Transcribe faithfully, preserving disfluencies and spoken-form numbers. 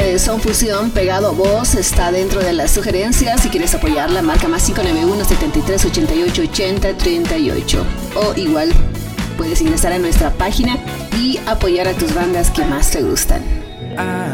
de Son Fusión pegado a vos está dentro de las sugerencias. Si quieres apoyarla, marca más cinco nueve uno, setenta y tres, ochenta y ocho, ochenta, treinta y ocho. O igual puedes ingresar a nuestra página y apoyar a tus bandas que más te gustan.